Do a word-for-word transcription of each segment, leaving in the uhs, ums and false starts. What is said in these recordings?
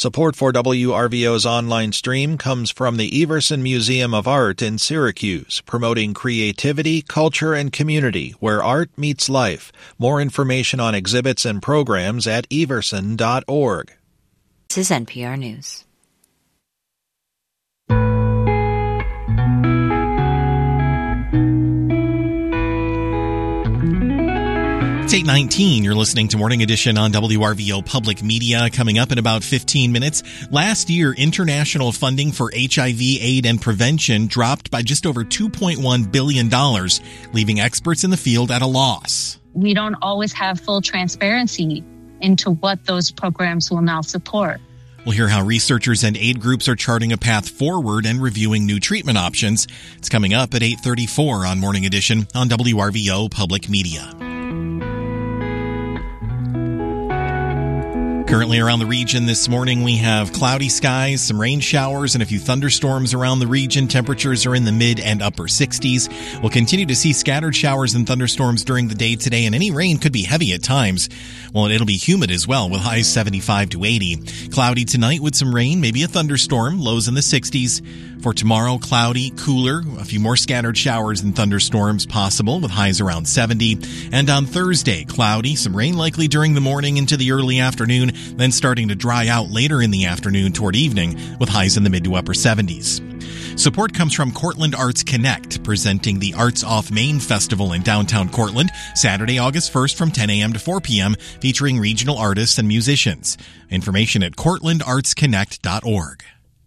Support for W R V O's online stream comes from the Everson Museum of Art in Syracuse, promoting creativity, culture, and community where art meets life. More information on exhibits and programs at everson dot org. This is N P R News. It's eight nineteen. You're listening to Morning Edition on W R V O Public Media. Coming up in about fifteen minutes. Last year, international funding for H I V, AIDS, and prevention dropped by just over two point one billion dollars, leaving experts in the field at a loss. We don't always have full transparency into what those programs will now support. We'll hear how researchers and aid groups are charting a path forward and reviewing new treatment options. It's coming up at eight thirty-four on Morning Edition on W R V O Public Media. Currently around the region this morning, we have cloudy skies, some rain showers, and a few thunderstorms around the region. Temperatures are in the mid and upper sixties. We'll continue to see scattered showers and thunderstorms during the day today, and any rain could be heavy at times. Well, it'll be humid as well, with highs seventy-five to eighty. Cloudy tonight with some rain, maybe a thunderstorm, lows in the sixties. For tomorrow, cloudy, cooler, a few more scattered showers and thunderstorms possible, with highs around seventy. And on Thursday, cloudy, some rain likely during the morning into the early afternoon, then starting to dry out later in the afternoon toward evening, with highs in the mid to upper seventies. Support comes from Cortland Arts Connect, presenting the Arts Off Main Festival in downtown Cortland, Saturday, August first from ten a.m. to four p.m., featuring regional artists and musicians. Information at cortland arts connect dot org.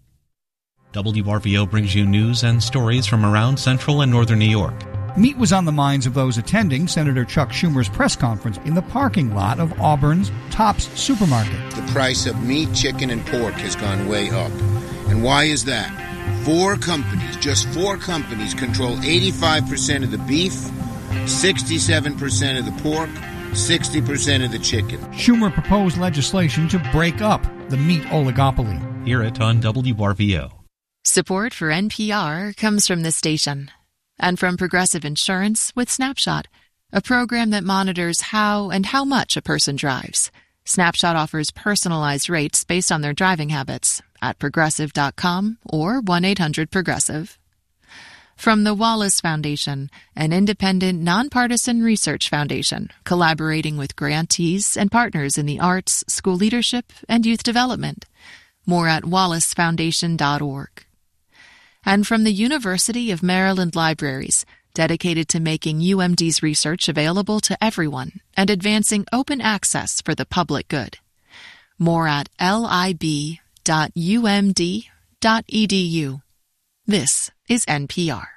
W R V O brings you news and stories from around central and northern New York. Meat was on the minds of those attending Senator Chuck Schumer's press conference in the parking lot of Auburn's Tops supermarket. The price of meat, chicken, and pork has gone way up. And why is that? Four companies, just four companies, control eighty-five percent of the beef, sixty-seven percent of the pork, sixty percent of the chicken. Schumer proposed legislation to break up the meat oligopoly. Hear it on W R V O. Support for N P R comes from this station and from Progressive Insurance with Snapshot, a program that monitors how and how much a person drives. Snapshot offers personalized rates based on their driving habits at progressive dot com or one eight hundred progressive. From the Wallace Foundation, an independent, nonpartisan research foundation collaborating with grantees and partners in the arts, school leadership, and youth development. More at wallace foundation dot org. And from the University of Maryland Libraries, dedicated to making U M D's research available to everyone and advancing open access for the public good. More at lib dot u m d dot e d u. This is N P R.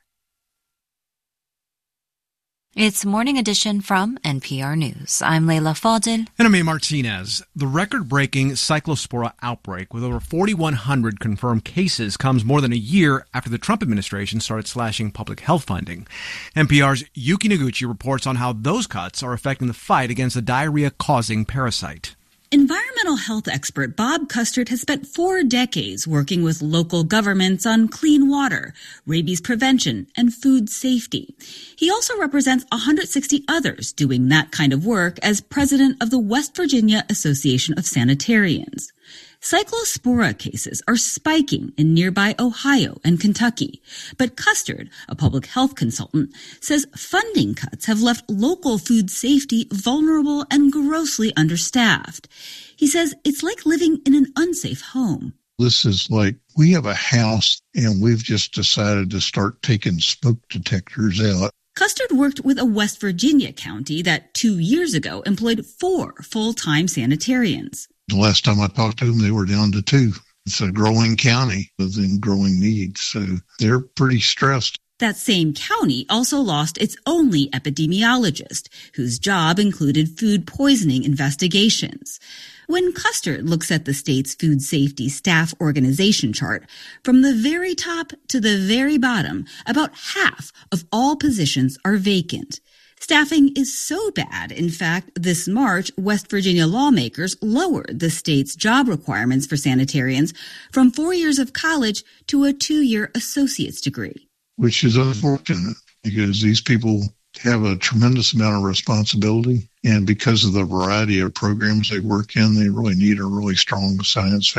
It's Morning Edition from N P R News. I'm Leila Fadil. And I'm A. Martinez. The record-breaking Cyclospora outbreak with over forty-one hundred confirmed cases comes more than a year after the Trump administration started slashing public health funding. N P R's Yuki Noguchi reports on how those cuts are affecting the fight against the diarrhea-causing parasite. Environmental health expert Bob Custard has spent four decades working with local governments on clean water, rabies prevention, and food safety. He also represents one hundred sixty others doing that kind of work as president of the West Virginia Association of Sanitarians. Cyclospora cases are spiking in nearby Ohio and Kentucky. But Custard, a public health consultant, says funding cuts have left local food safety vulnerable and grossly understaffed. He says it's like living in an unsafe home. This is like we have a house and we've just decided to start taking smoke detectors out. Custard worked with a West Virginia county that two years ago employed four full-time sanitarians. The last time I talked to them, they were down to two. It's a growing county with growing needs, so they're pretty stressed. That same county also lost its only epidemiologist, whose job included food poisoning investigations. When Custard looks at the state's food safety staff organization chart, from the very top to the very bottom, about half of all positions are vacant. Staffing is so bad, in fact, this March, West Virginia lawmakers lowered the state's job requirements for sanitarians from four years of college to a two-year associate's degree. Which is unfortunate because these people have a tremendous amount of responsibility. And because of the variety of programs they work in, they really need a really strong science